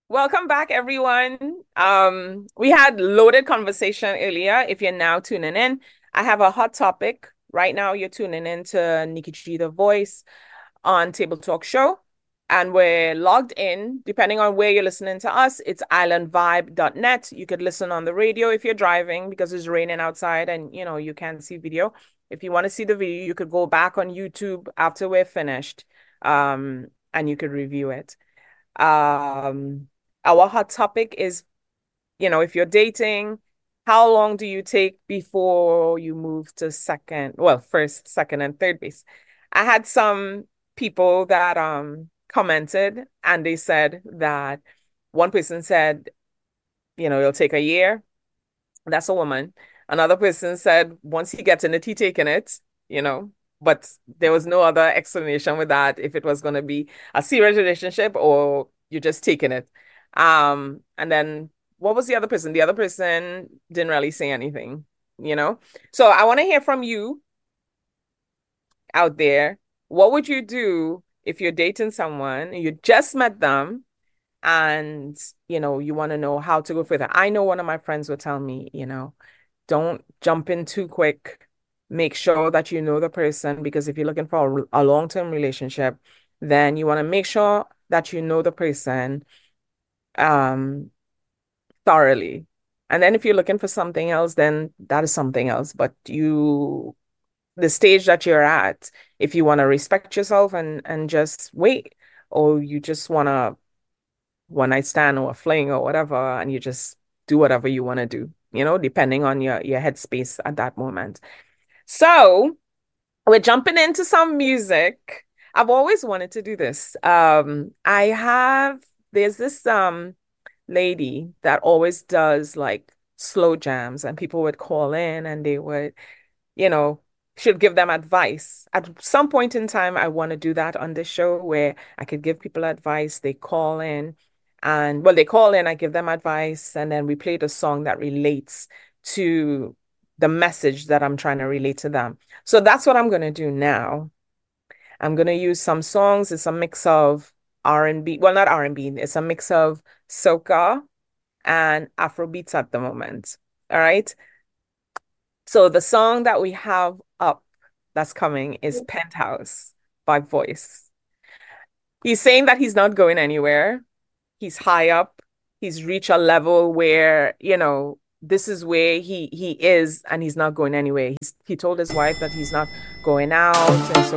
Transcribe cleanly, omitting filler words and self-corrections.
Welcome back, everyone. We had loaded conversation earlier. If you're now tuning in, I have a hot topic. Right now, you're tuning in to Nikki G, the voice on Table Talk Show. And we're logged in, depending on where you're listening to us, it's islandvibe.net. You could listen on the radio if you're driving because it's raining outside and you can't see video. If you want to see the video, you could go back on YouTube after we're finished, and you could review it. Um, our hot topic is, if you're dating, how long do you take before you move to first, second, and third base? I had some people that commented and they said that one person said, it'll take a year. That's a woman. Another person said once he gets in it, he taking it, you know. But there was no other explanation with that if it was going to be a serious relationship or you're just taking it. And then what was the other person? The other person didn't really say anything, you know. So I want to hear from you out there. What would you do if you're dating someone, you just met them, and you want to know how to go further? I know one of my friends would tell me, don't jump in too quick. Make sure that you know the person, because if you're looking for a long-term relationship, then you want to make sure that you know the person um thoroughly. And then if you're looking for something else, then that is something else. But the stage that you're at, if you want to respect yourself and just wait, or you just want to one night stand or a fling or whatever, and you just do whatever you want to do, depending on your headspace at that moment. So we're jumping into some music. I've always wanted to do this. There's this lady that always does like slow jams, and people would call in and they would, you know, should give them advice. At some point in time, I want to do that on this show where I could give people advice. They call in they call in, I give them advice, and then we play the song that relates to the message that I'm trying to relate to them. So that's what I'm going to do now. I'm going to use some songs. It's a mix of R&B. Well, not R&B. It's a mix of soca and Afrobeats at the moment. All right. So the song that we have up that's coming is Penthouse by Voice. He's saying that he's not going anywhere. He's high up. He's reached a level where, this is where he is and he's not going anywhere. He told his wife that he's not going out and so